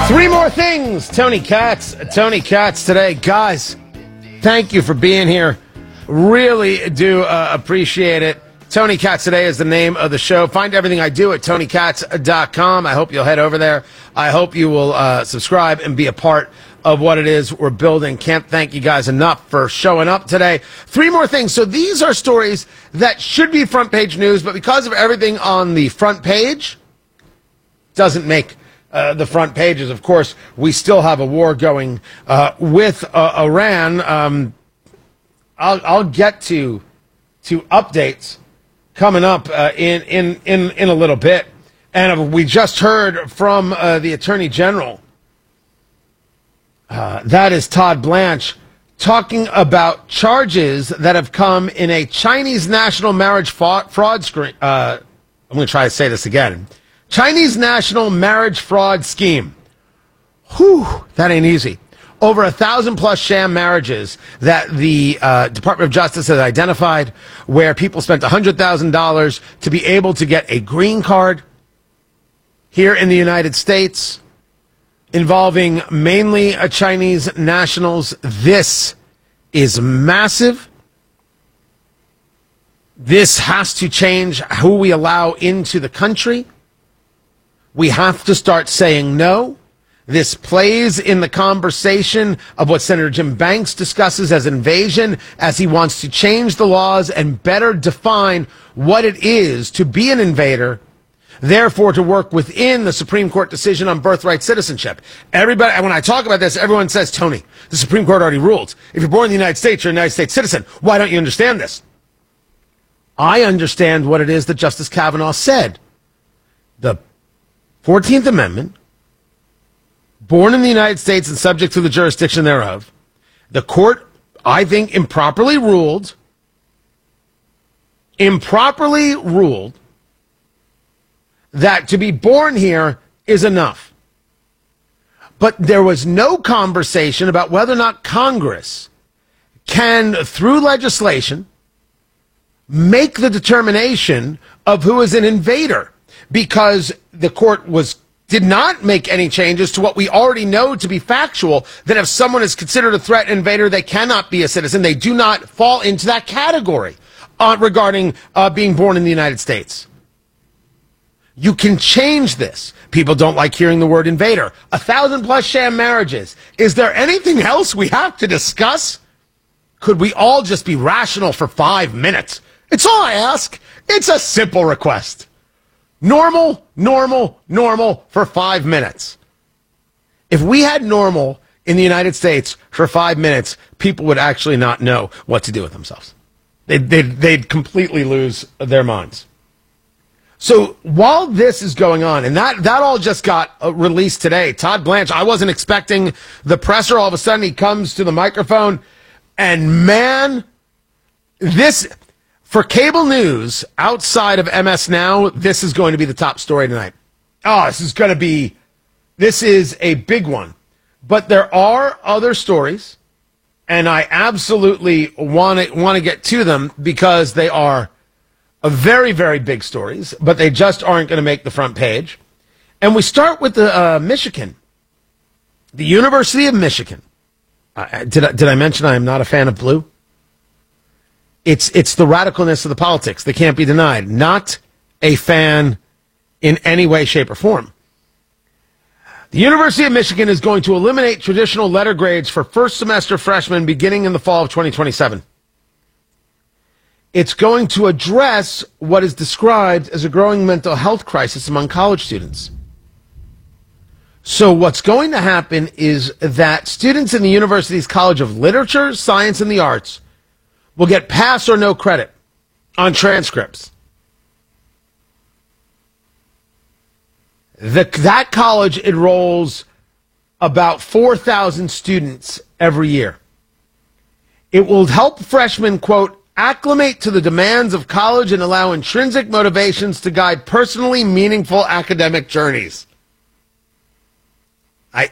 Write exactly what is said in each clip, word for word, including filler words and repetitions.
Three more things. Tony Katz. Tony Katz today. Guys, thank you for being here. Really do uh, appreciate it. Tony Katz Today is the name of the show. Find everything I do at tony katz dot com. I hope you'll head over there. I hope you will uh, subscribe and be a part of what it is we're building. Can't thank you guys enough for showing up today. Three more things. So these are stories that should be front page news, but because of everything on the front page, doesn't make uh, the front pages. Of course, we still have a war going uh, with uh, Iran. Um, I'll, I'll get to to updates coming up uh, in, in, in, in a little bit. And we just heard from uh, the Attorney General. Uh, that is Todd Blanche talking about charges that have come in a Chinese national marriage fraud, fraud screen. Uh, I'm going to try to say this again. Chinese national marriage fraud scheme. Whew, that ain't easy. Over a thousand plus sham marriages that the uh, Department of Justice has identified where people spent one hundred thousand dollars to be able to get a green card here in the United States, involving mainly uh, Chinese nationals. This is massive. This has to change who we allow into the country. We have to start saying no. This plays in the conversation of what Senator Jim Banks discusses as invasion, as he wants to change the laws and better define what it is to be an invader, therefore to work within the Supreme Court decision on birthright citizenship. Everybody, when I talk about this, everyone says, Tony, the Supreme Court already ruled. If you're born in the United States, you're a United States citizen. Why don't you understand this? I understand what it is that Justice Kavanaugh said. The fourteenth Amendment, born in the United States and subject to the jurisdiction thereof, the court, I think, improperly ruled, improperly ruled that to be born here is enough. But there was no conversation about whether or not Congress can, through legislation, make the determination of who is an invader, because the court was did not make any changes to what we already know to be factual, that if someone is considered a threat invader, they cannot be a citizen. They do not fall into that category uh, regarding uh, being born in the United States. You can change this. People don't like hearing the word invader. A thousand plus sham marriages. Is there anything else we have to discuss? Could we all just be rational for five minutes? It's all I ask. It's a simple request. Normal, normal, normal for five minutes. If we had normal in the United States for five minutes, people would actually not know what to do with themselves. They'd, they'd, they'd completely lose their minds. So while this is going on, and that, that all just got uh, released today, Todd Blanche, I wasn't expecting the presser. All of a sudden he comes to the microphone, and man, this... For cable news outside of M S Now, this is going to be the top story tonight. Oh, this is going to be, this is a big one. But there are other stories, and I absolutely want to want to get to them because they are a very, very big stories, but they just aren't going to make the front page. And we start with the uh, Michigan, the University of Michigan. Uh, did I, did I mention I am not a fan of blue? It's it's the radicalness of the politics that can't be denied. Not a fan in any way, shape, or form. The University of Michigan is going to eliminate traditional letter grades for first semester freshmen beginning in the fall of twenty twenty-seven. It's going to address what is described as a growing mental health crisis among college students. So what's going to happen is that students in the university's College of Literature, Science, and the Arts will get pass or no credit on transcripts. The, that college enrolls about four thousand students every year. It will help freshmen, quote, acclimate to the demands of college and allow intrinsic motivations to guide personally meaningful academic journeys. I,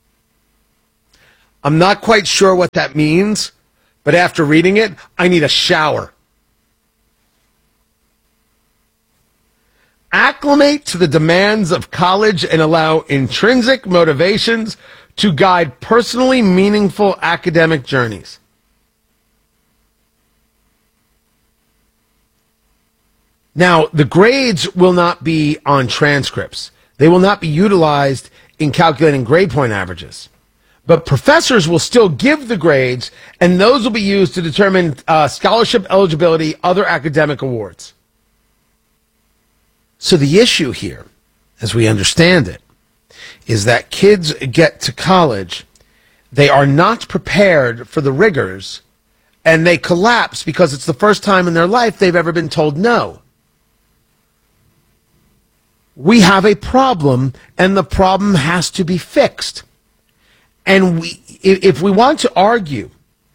I'm not quite sure what that means, but after reading it, I need a shower. acclimate to the demands of college and allow intrinsic motivations to guide personally meaningful academic journeys. Now, the grades will not be on transcripts. They will not be utilized in calculating grade point averages. But professors will still give the grades, and those will be used to determine uh, scholarship eligibility, other academic awards. So the issue here, as we understand it, is that kids get to college, they are not prepared for the rigors, and they collapse because it's the first time in their life they've ever been told no. We have a problem, and the problem has to be fixed. And we, if we want to argue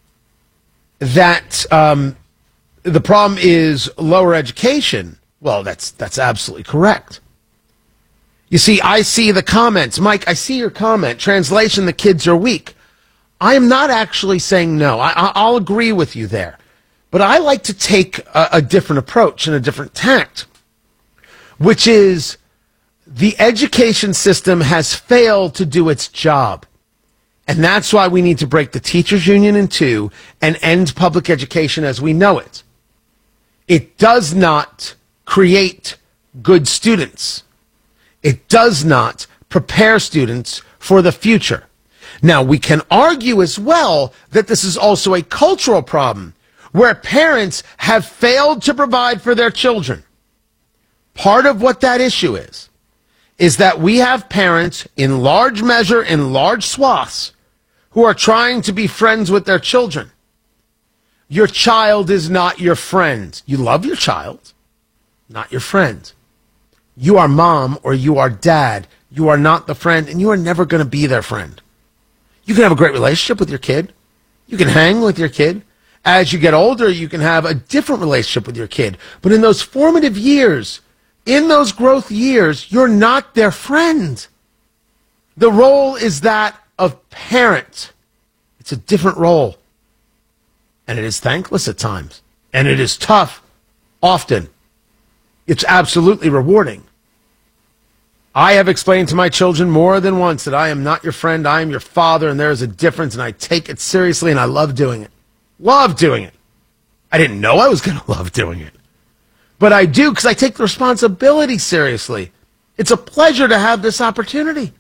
that um, the problem is lower education, well, that's that's absolutely correct. You see, I see the comments. Mike, I see your comment. Translation, the kids are weak. I am not actually saying no. I, I'll agree with you there. But I like to take a, a different approach and a different tact, which is the education system has failed to do its job. And that's why we need to break the teachers union in two and end public education as we know it. It does not create good students. It does not prepare students for the future. Now, we can argue as well that this is also a cultural problem where parents have failed to provide for their children. Part of what that issue is, is that we have parents in large measure, in large swaths, who are trying to be friends with their children. Your child is not your friend. You love your child, not your friend. You are mom or you are dad. You are not the friend, and you are never going to be their friend. You can have a great relationship with your kid. You can hang with your kid. As you get older, you can have a different relationship with your kid. But in those formative years, in those growth years, you're not their friend. The role is that of parent. It's a different role. And it is thankless at times. And it is tough often. It's absolutely rewarding. I have explained to my children more than once that I am not your friend, I am your father, and there is a difference, and I take it seriously, and I love doing it. Love doing it. I didn't know I was going to love doing it. But I do because I take the responsibility seriously. It's a pleasure to have this opportunity.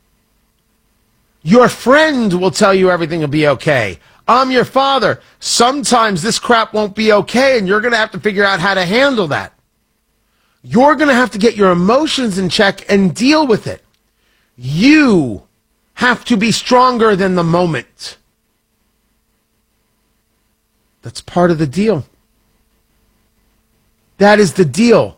Your friend will tell you everything will be okay. I'm your father. Sometimes this crap won't be okay, and you're going to have to figure out how to handle that. You're going to have to get your emotions in check and deal with it. You have to be stronger than the moment. That's part of the deal. That is the deal.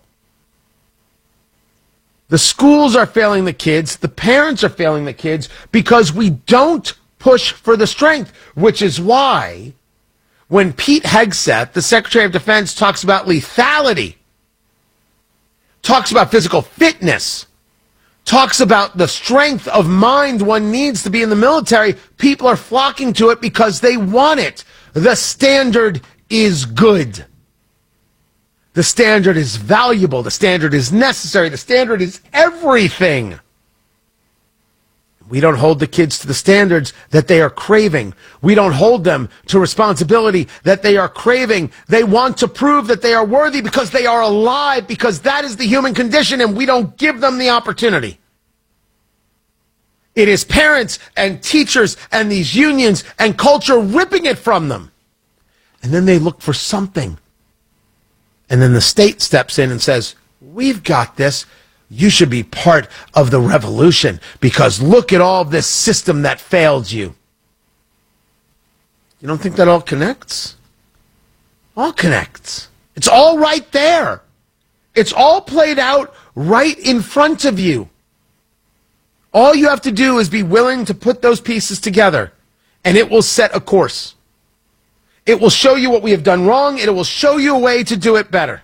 The schools are failing the kids. The parents are failing the kids because we don't push for the strength, which is why when Pete Hegseth, the Secretary of Defense, talks about lethality, talks about physical fitness, talks about the strength of mind one needs to be in the military, people are flocking to it because they want it. The standard is good. The standard is valuable. The standard is necessary. The standard is everything. We don't hold the kids to the standards that they are craving. We don't hold them to responsibility that they are craving. They want to prove that they are worthy because they are alive, because that is the human condition, and we don't give them the opportunity. It is parents and teachers and these unions and culture ripping it from them. And then they look for something. And then the state steps in and says, we've got this. You should be part of the revolution because look at all this system that failed you. You don't think that all connects? All connects. It's all right there. It's all played out right in front of you. All you have to do is be willing to put those pieces together, and it will set a course. It will show you what we have done wrong. It will show you a way to do it better.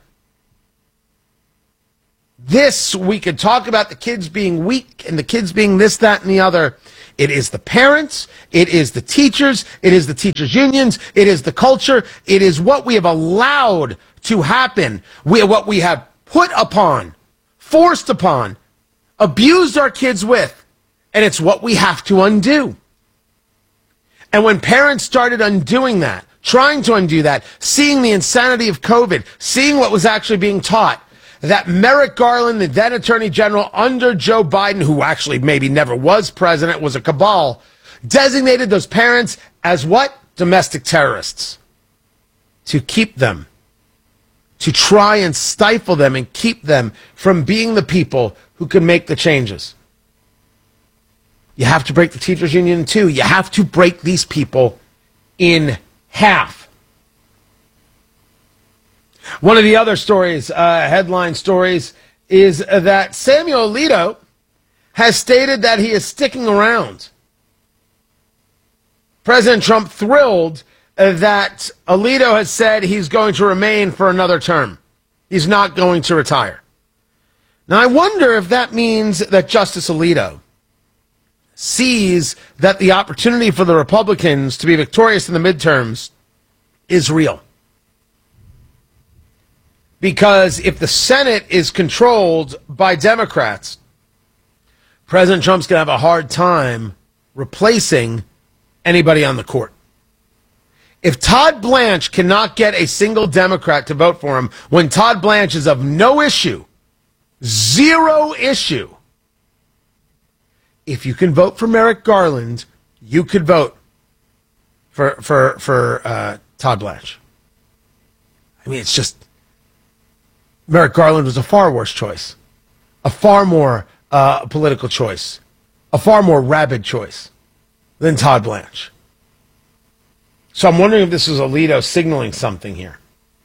This, we could talk about the kids being weak and the kids being this, that, and the other. It is the parents. It is the teachers. It is the teachers' unions. It is the culture. It is what we have allowed to happen. We, what we have put upon forced upon, abused our kids with, and it's what we have to undo. And when parents started undoing that, trying to undo that, seeing the insanity of COVID, seeing what was actually being taught, that Merrick Garland, the then Attorney General under Joe Biden, who actually maybe never was president, was a cabal, designated those parents as what? Domestic terrorists. To keep them, to try and stifle them and keep them from being the people who can make the changes. You have to break the teachers union in two. You have to break these people in half. One of the other stories, uh, headline stories, is that Samuel Alito has stated that he is sticking around. President Trump thrilled that Alito has said he's going to remain for another term. He's not going to retire. Now, I wonder if that means that Justice Alito sees that the opportunity for the Republicans to be victorious in the midterms is real. Because if the Senate is controlled by Democrats, President Trump's going to have a hard time replacing anybody on the court. If Todd Blanche cannot get a single Democrat to vote for him, when Todd Blanche is of no issue, zero issue, if you can vote for Merrick Garland, you could vote for for for uh, Todd Blanche. I mean, it's just Merrick Garland was a far worse choice, a far more uh, political choice, a far more rabid choice than Todd Blanche. So I'm wondering if this is Alito signaling something here.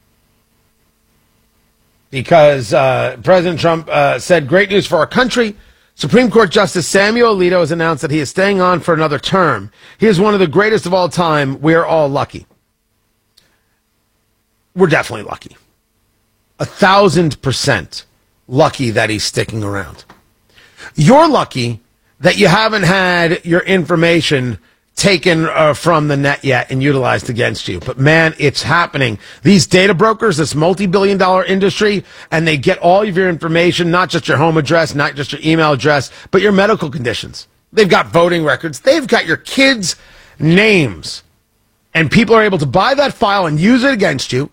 Because uh, President Trump uh, said, great news for our country. Supreme Court Justice Samuel Alito has announced that he is staying on for another term. He is one of the greatest of all time. We are all lucky. We're definitely lucky. A thousand percent lucky that he's sticking around. You're lucky that you haven't had your information taken uh, from the net yet and utilized against you. But man, it's happening. These data brokers, this multi-billion dollar industry, and they get all of your information, not just your home address, not just your email address, but your medical conditions. They've got voting records. They've got your kids' names. And people are able to buy that file and use it against you.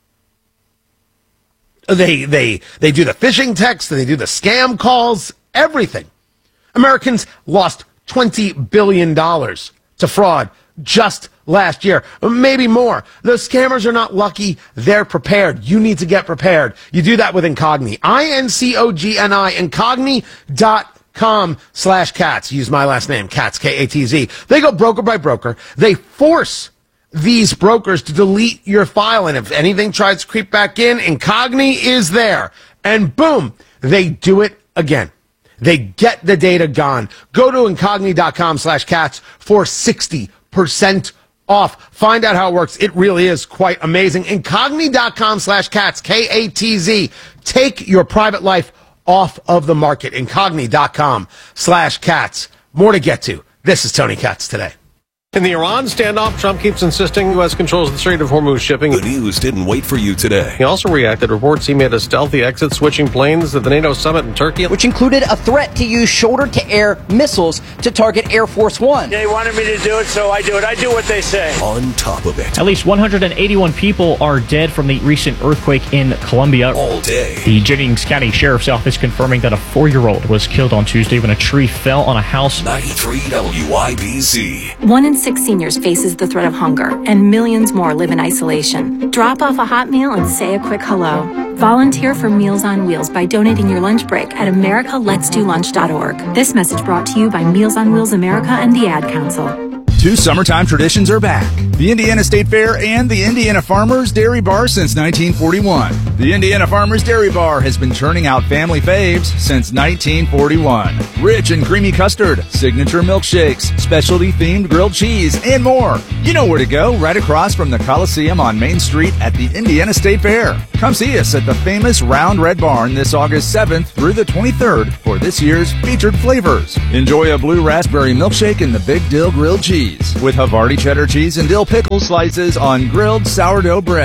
They, they, they do the phishing texts, they do the scam calls, everything. Americans lost twenty billion dollars to fraud just last year, maybe more. Those scammers are not lucky. They're prepared. You need to get prepared. You do that with Incogni. I N C O G N I, Incogni dot com slash cats. Use my last name, Katz, K A T Z. They go broker by broker. They force these brokers to delete your file. And if anything tries to creep back in, Incogni is there. And boom, they do it again. They get the data gone. Go to Incogni dot com slash cats for sixty percent off. Find out how it works. It really is quite amazing. Incogni dot com slash cats, K A T Z. Take your private life off of the market. Incogni dot com slash cats. More to get to. This is Tony Katz Today. In the Iran standoff, Trump keeps insisting U S controls the Strait of Hormuz shipping. The news didn't wait for you today. He also reacted to reports he made a stealthy exit, switching planes at the NATO summit in Turkey, which included a threat to use shoulder-to-air missiles to target Air Force One. They wanted me to do it, so I do it. I do what they say. On top of it, at least one hundred eighty-one people are dead from the recent earthquake in Colombia. All day. The Jennings County Sheriff's Office confirming that a four-year-old was killed on Tuesday when a tree fell on a house. ninety-three W I B Z. One in six seniors faces the threat of hunger, and millions more live in isolation. Drop off a hot meal and say a quick hello. Volunteer for Meals on Wheels by donating your lunch break at america lets do lunch dot org. This message brought to you by Meals on Wheels America and the Ad Council. Two summertime traditions are back. The Indiana State Fair and the Indiana Farmers Dairy Bar since nineteen forty-one. The Indiana Farmers Dairy Bar has been churning out family faves since nineteen forty-one. Rich and creamy custard, signature milkshakes, specialty-themed grilled cheese, and more. You know where to go, right across from the Coliseum on Main Street at the Indiana State Fair. Come see us at the famous Round Red Barn this August seventh through the twenty-third for this year's featured flavors. Enjoy a blue raspberry milkshake and the Big Dill grilled cheese with Havarti cheddar cheese and dill pickle slices on grilled sourdough bread.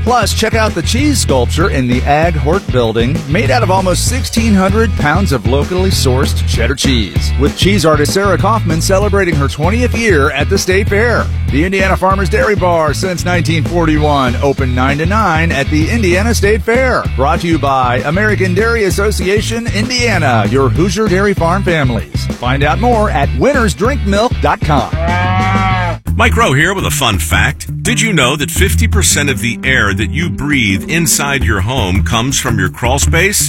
Plus, check out the cheese sculpture in the Ag Hort building, made out of almost sixteen hundred pounds of locally sourced cheddar cheese, with cheese artist Sarah Kaufman celebrating her twentieth year at the State Fair. The Indiana Farmers Dairy Bar since nineteen forty-one, open nine to nine at the Indiana State Fair. Brought to you by American Dairy Association, Indiana, your Hoosier Dairy Farm families. Find out more at winners drink milk dot com. Mike Rowe here with a fun fact. Did you know that fifty percent of the air that you breathe inside your home comes from your crawl space?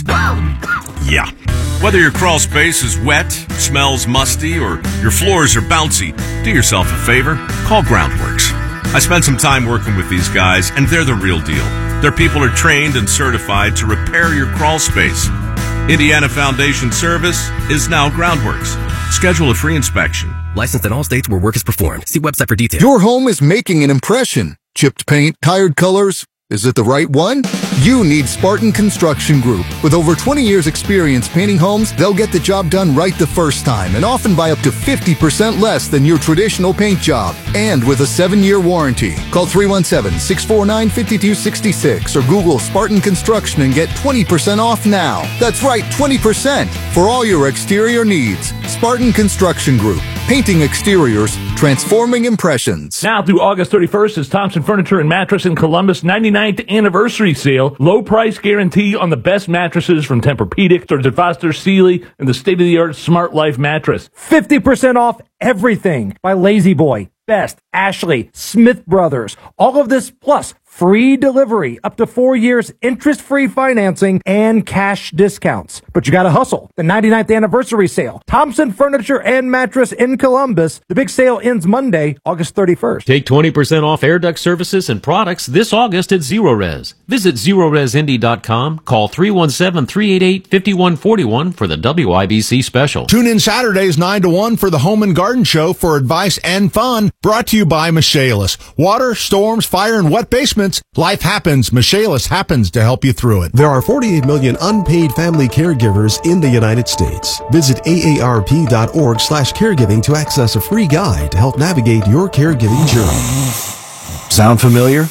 Yeah. Whether your crawl space is wet, smells musty, or your floors are bouncy, do yourself a favor, call Groundworks. I spent some time working with these guys, and they're the real deal. Their people are trained and certified to repair your crawl space. Indiana Foundation Service is now Groundworks. Schedule a free inspection. Licensed in all states where work is performed. See website for details. Your home is making an impression. Chipped paint, tired colors. Is it the right one? You need Spartan Construction Group. With over twenty years experience painting homes, they'll get the job done right the first time and often by up to fifty percent less than your traditional paint job. And with a seven-year warranty. Call three one seven, six four nine, five two six six or Google Spartan Construction and get twenty percent off now. That's right, twenty percent for all your exterior needs. Spartan Construction Group. Painting exteriors, transforming impressions. Now through August thirty-first is Thompson Furniture and Mattress in Columbus ninety-ninth anniversary sale. Low price guarantee on the best mattresses from Tempur-Pedic, Stearns and Foster, Sealy, and the state-of-the-art Smart Life mattress. fifty percent off everything by Lazy Boy, Best, Ashley, Smith Brothers. All of this plus free delivery, up to four years interest-free financing, and cash discounts. But you gotta hustle. The ninety-ninth anniversary sale. Thompson Furniture and Mattress in Columbus. The big sale ends Monday, August thirty-first. Take twenty percent off air duct services and products this August at Zero Res. Visit zero res indy dot com. Call three one seven, three eight eight, five one four one for the W I B C special. Tune in Saturdays nine to one for the Home and Garden Show for advice and fun. Brought to you by Michaelis. Water, storms, fire, and wet basements. Life happens. Michaelis happens to help you through it. There are forty-eight million unpaid family caregivers in the United States. Visit A A R P dot org slash caregiving to access a free guide to help navigate your caregiving journey. Sound familiar?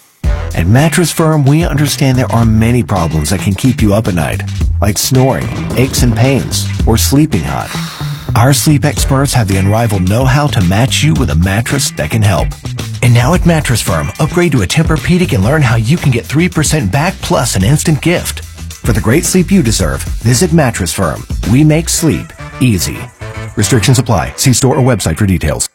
At Mattress Firm, we understand there are many problems that can keep you up at night, like snoring, aches and pains, or sleeping hot. Our sleep experts have the unrivaled know-how to match you with a mattress that can help. And now at Mattress Firm, upgrade to a Tempur-Pedic and learn how you can get three percent back plus an instant gift. For the great sleep you deserve, visit Mattress Firm. We make sleep easy. Restrictions apply. See store or website for details.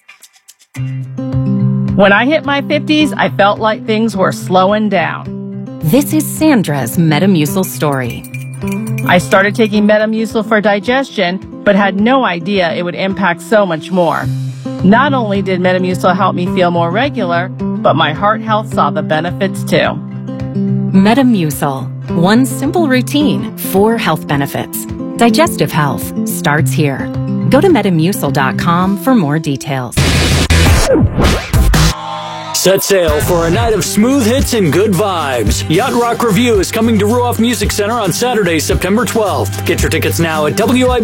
When I hit my fifties, I felt like things were slowing down. This is Sandra's Metamucil story. I started taking Metamucil for digestion, but had no idea it would impact so much more. Not only did Metamucil help me feel more regular, but my heart health saw the benefits too. Metamucil. One simple routine, four health benefits. Digestive health starts here. Go to metamucil dot com for more details. Set sail for a night of smooth hits and good vibes. Yacht Rock Review is coming to Ruoff Music Center on Saturday, September twelfth. Get your tickets now at W I